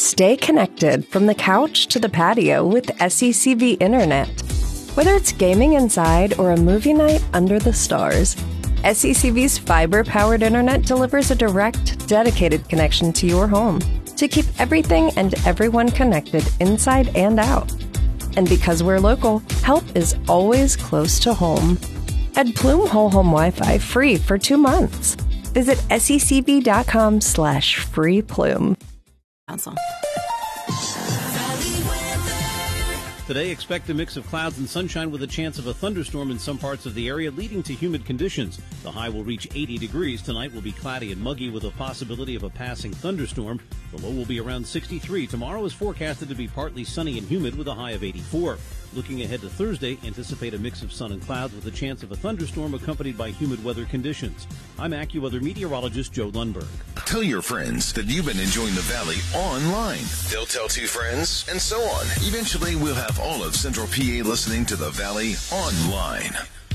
Stay connected from the couch to the patio with SECV Internet. Whether it's gaming inside or a movie night under the stars, SECV's fiber-powered internet delivers a direct, dedicated connection to your home to keep everything and everyone connected inside and out. And because we're local, help is always close to home. Add Plume Whole Home Wi-Fi free for 2 months. Visit secv.com/freeplume. Today, expect a mix of clouds and sunshine with a chance of a thunderstorm in some parts of the area, leading to humid conditions. The high will reach 80 degrees. Tonight will be cloudy and muggy with a possibility of a passing thunderstorm. The low will be around 63. Tomorrow is forecasted to be partly sunny and humid with a high of 84. Looking ahead to Thursday, anticipate a mix of sun and clouds with a chance of a thunderstorm accompanied by humid weather conditions. I'm AccuWeather meteorologist Joe Lundberg. Tell your friends that you've been enjoying the Valley online. They'll tell 2 friends, and so on. Eventually, we'll have all of Central PA listening to the Valley online.